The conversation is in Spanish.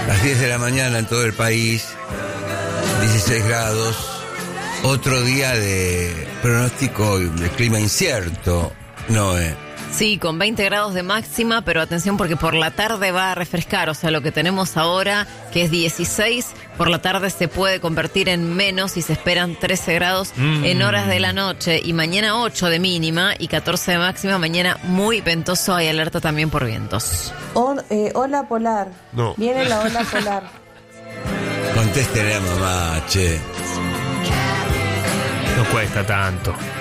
Las 10 de la mañana en todo el país, 16 grados, otro día de pronóstico de clima incierto, Noé. Sí, con 20 grados de máxima, pero atención porque por la tarde va a refrescar, o sea, lo que tenemos ahora, que es 16, por la tarde se puede convertir en menos y se esperan 13 grados en horas de la noche, y mañana 8 de mínima y 14 de máxima, mañana muy ventoso, hay alerta también por vientos. Ola polar. No. Viene la ola polar. Contéstele a mamá, che. No cuesta tanto.